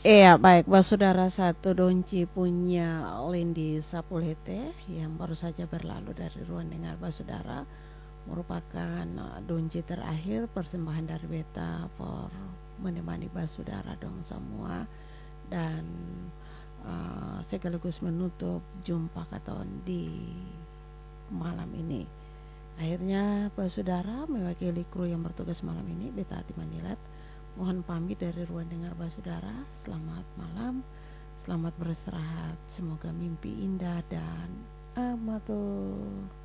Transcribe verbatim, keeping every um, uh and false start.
Iya, baik, Mbak Saudara, satu Donci punya Lindi Sapulete yang baru saja berlalu dari ruang dengar Mbak Saudara merupakan uh, Donci terakhir persembahan dari Beta for menemani Mbak Saudara dong semua dan uh, sekaligus menutup jumpa katon di malam ini. Akhirnya Mbak Saudara mewakili kru yang bertugas malam ini, Beta Ati Manilat, mohon pamit dari ruang dengar Mbak Saudara. Selamat malam, selamat beristirahat, semoga mimpi indah dan amatur.